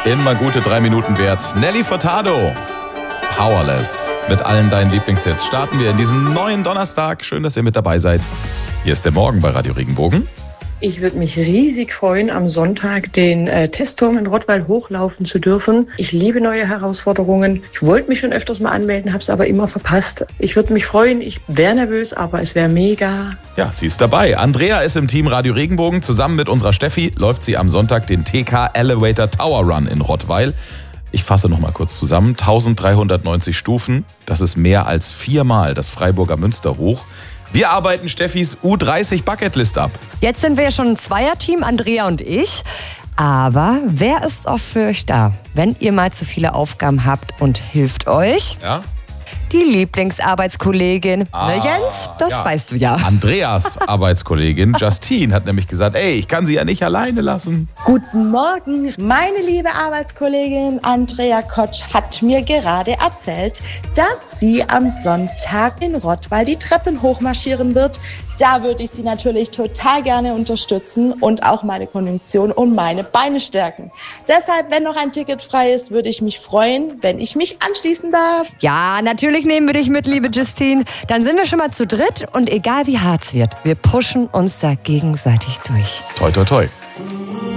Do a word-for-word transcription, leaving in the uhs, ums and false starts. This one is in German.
Immer gute drei Minuten wert. Nelly Furtado, Powerless. Mit allen deinen Lieblingshits starten wir in diesen neuen Donnerstag. Schön, dass ihr mit dabei seid. Hier ist der Morgen bei Radio Regenbogen. Ich würde mich riesig freuen, am Sonntag den äh, Testturm in Rottweil hochlaufen zu dürfen. Ich liebe neue Herausforderungen. Ich wollte mich schon öfters mal anmelden, habe es aber immer verpasst. Ich würde mich freuen. Ich wäre nervös, aber es wäre mega. Ja, sie ist dabei. Andrea ist im Team Radio Regenbogen. Zusammen mit unserer Steffi läuft sie am Sonntag den T K Elevator Tower Run in Rottweil. Ich fasse noch mal kurz zusammen. dreizehnhundertneunzig Stufen. Das ist mehr als viermal das Freiburger Münster hoch. Wir arbeiten Steffis U dreißig Bucketlist ab. Jetzt sind wir ja schon ein Zweierteam, Andrea und ich. Aber wer ist auch für euch da, wenn ihr mal zu viele Aufgaben habt und hilft euch? Ja? Die Lieblingsarbeitskollegin. Ah, ne, Jens? Das ja. weißt du ja. Andreas Arbeitskollegin Justine hat nämlich gesagt, ey, ich kann sie ja nicht alleine lassen. Guten Morgen. Meine liebe Arbeitskollegin Andrea Kotsch hat mir gerade erzählt, dass sie am Sonntag in Rottweil die Treppen hochmarschieren wird. Da würde ich sie natürlich total gerne unterstützen und auch meine Kondition und meine Beine stärken. Deshalb, wenn noch ein Ticket frei ist, würde ich mich freuen, wenn ich mich anschließen darf. Ja, natürlich nehmen wir dich mit, liebe Justine. Dann sind wir schon mal zu dritt und egal wie hart es wird, wir pushen uns da gegenseitig durch. Toi, toi, toi.